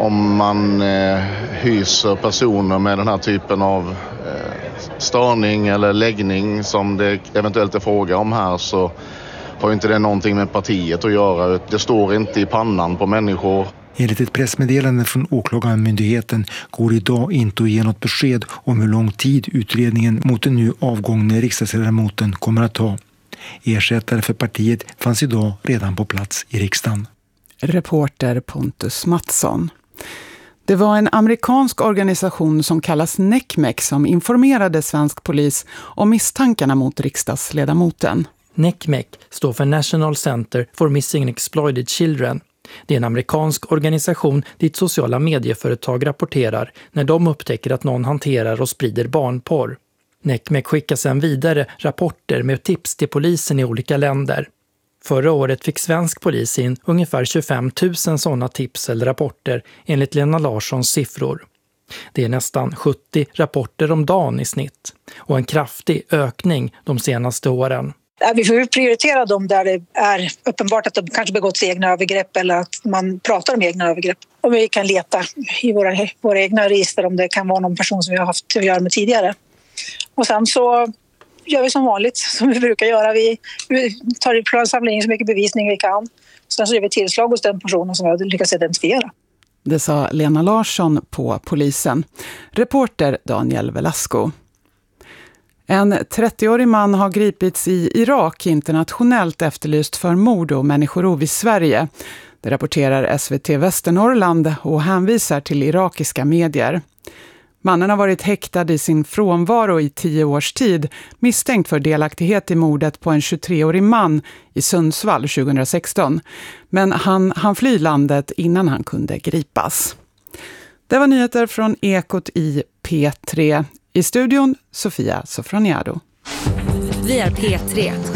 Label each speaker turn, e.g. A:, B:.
A: om man hyser personer med den här typen av störning eller läggning som det eventuellt är fråga om här, så har inte det någonting med partiet att göra. Det står inte i pannan på människor.
B: Enligt ett pressmeddelande från åklagarmyndigheten går idag inte att ge något besked om hur lång tid utredningen mot den nu avgångne riksdagsledamoten kommer att ta. Ersättare för partiet fanns idag redan på plats i riksdagen.
C: Reporter Pontus Mattsson. Det var en amerikansk organisation som kallas NCMEC som informerade svensk polis om misstankarna mot riksdagsledamoten.
D: NCMEC står för National Center for Missing and Exploited Children. Det är en amerikansk organisation dit sociala medieföretag rapporterar när de upptäcker att någon hanterar och sprider barnporr. NCMEC skickar sedan vidare rapporter med tips till polisen i olika länder. Förra året fick svensk polis in ungefär 25 000 sådana tips eller rapporter enligt Lena Larssons siffror. Det är nästan 70 rapporter om dagen i snitt och en kraftig ökning de senaste åren.
E: Vi får prioritera dem där det är uppenbart att de kanske begått egna övergrepp eller att man pratar om egna övergrepp. Och vi kan leta i våra egna register om det kan vara någon person som vi har haft att göra med tidigare. Och sen så gör vi som vanligt, som vi brukar göra. Vi tar samlar in så mycket bevisning vi kan. Sen så gör vi tillslag hos den personen som vi har lyckats identifiera.
C: Det sa Lena Larsson på polisen. Reporter Daniel Velasco. En 30-årig man har gripits i Irak internationellt efterlyst för mord och människorov i Sverige. Det rapporterar SVT Västernorrland och hänvisar till irakiska medier. Mannen har varit häktad i sin frånvaro i 10 års tid, misstänkt för delaktighet i mordet på en 23-årig man i Sundsvall 2016. Men han flyr landet innan han kunde gripas. Det var nyheter från Ekot i P3. I studion Sofia Sofroniado.
F: Vi är P3.